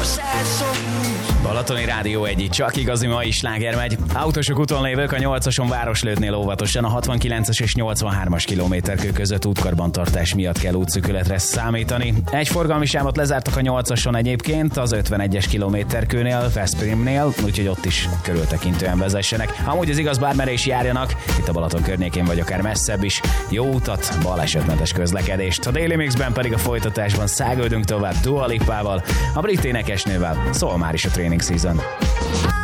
Balatoni Rádió 1, csak igazi mai sláger megy. Autósok úton lévők a 8-ason Városlődnél óvatosan, a 69-es és 83-as kilométerkő között útkarbantartás miatt kell útszűkületre számítani. Egy forgalmi sávot lezártak a 8-ason egyébként, az 51-es kilométerkőnél, Veszprémnél, úgyhogy ott is körültekintően vezessenek. Amúgy az igaz, bármerre is járjanak, itt a Balaton környékén vagy akár messzebb is. Jó utat, balesetmentes közlekedést. A Daily Mixben pedig a folytatásban száguldunk tovább Dua Lipával, a brit énekesnővel. Szól már is a Training Season.